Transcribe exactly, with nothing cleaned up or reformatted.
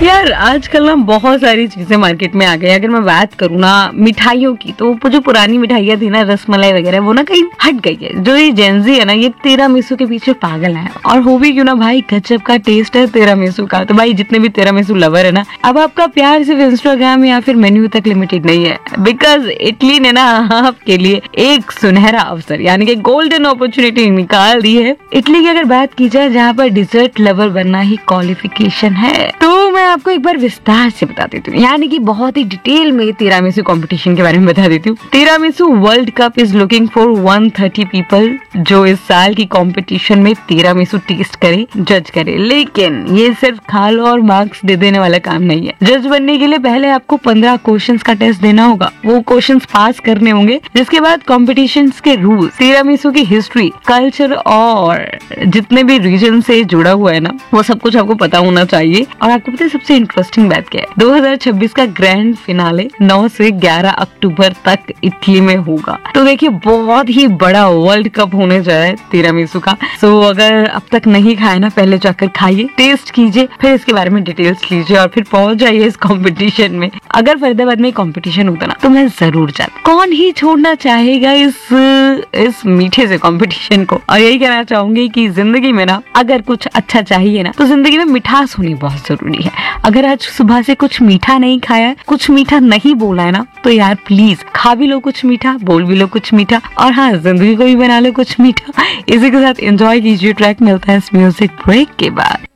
यार आजकल ना बहुत सारी चीजें मार्केट में आ गई। अगर मैं बात करूँ ना मिठाइयों की, तो वो जो पुरानी मिठाइयाँ थी ना, रसमलाई वगैरह, वो ना कहीं हट गई है। जो ये जेंजी है ना, ये तिरामिसू के पीछे पागल है। और हो भी क्यों ना भाई, गजब का टेस्ट है तिरामिसू का। तो भाई जितने भी तिरामिसू लवर है ना, अब आपका प्यार सिर्फ इंस्टाग्राम या फिर मेन्यू तक लिमिटेड नहीं है, बिकॉज इटली ने ना आपके लिए एक सुनहरा अवसर यानी कि गोल्डन अपॉर्चुनिटी निकाल दी है। इटली की अगर बात की जाए, जहाँ पर डिजर्ट लवर बनना ही क्वालिफिकेशन है, तो मैं आपको एक बार विस्तार से बता देती हूँ, यानी कि बहुत ही डिटेल में तिरामिसू कंपटीशन के बारे में बता देती हूँ। Tiramisu world cup is looking for एक सौ तीस पीपल जो इस साल की कंपटीशन में तिरामिसू टेस्ट करे, जज करे। लेकिन ये सिर्फ खा लो और मार्क्स दे देने वाला काम नहीं है। जज बनने के लिए पहले आपको पंद्रह क्वेश्चंस का टेस्ट देना होगा, वो क्वेश्चंस पास करने होंगे। जिसके बाद कंपटीशन के रूल्स, तिरामिसू की हिस्ट्री, कल्चर और जितने भी रीजन से जुड़ा हुआ है ना, वो सब कुछ आपको पता होना चाहिए। और आपको पता है सबसे इंटरेस्टिंग बात क्या है? दो हज़ार छब्बीस का ग्रैंड फिनाले नौ से ग्यारह अक्टूबर तक इटली में होगा। तो देखिए बहुत ही बड़ा वर्ल्ड कप होने जा रहा है तिरामिसू का। सो अगर अब तक नहीं खाया ना, पहले जाकर खाइए, टेस्ट कीजिए, फिर इसके बारे में डिटेल्स लीजिए और फिर पहुंच जाइए इस कंपटीशन में। अगर फरीदाबाद में कंपटीशन होता ना, तो मैं जरूर जाता। कौन ही छोड़ना चाहेगा इस इस मीठे से कंपटीशन को। और यही कहना चाहूंगी कि जिंदगी में ना अगर कुछ अच्छा चाहिए ना, तो जिंदगी में मिठास होनी बहुत जरूरी है। अगर आज सुबह से कुछ मीठा नहीं खाया, कुछ मीठा नहीं बोला है ना, तो यार प्लीज खा भी लो कुछ मीठा, बोल भी लो कुछ मीठा, और हाँ जिंदगी को भी बना लो कुछ मीठा। इसी के साथ एंजॉय कीजिए ट्रैक। मिलता है इस म्यूजिक ब्रेक के बाद।